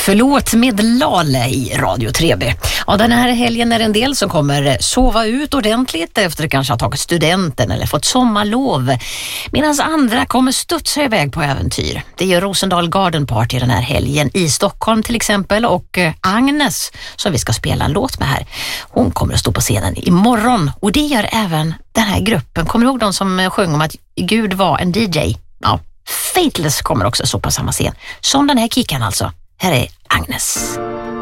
Förlåt med Lale i Radio 3B. Ja, den här helgen är det en del som kommer sova ut ordentligt efter att kanske ha tagit studenten eller fått sommarlov. Medan andra kommer studsa iväg på äventyr. Det gör Rosendal Garden Party den här helgen i Stockholm till exempel. Och Agnes, som vi ska spela en låt med här, hon kommer att stå på scenen imorgon. Och det gör även den här gruppen. Kommer du ihåg de som sjöng om att Gud var en DJ? Ja, Faithless kommer också stå på samma scen som den här Kickan alltså. Här är Agnes.